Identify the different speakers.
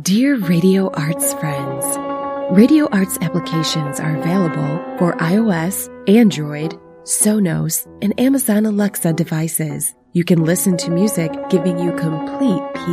Speaker 1: Dear Radio Arts friends, Radio Arts applications are available for iOS, Android, Sonos, and Amazon Alexa devices. You can listen to music giving you complete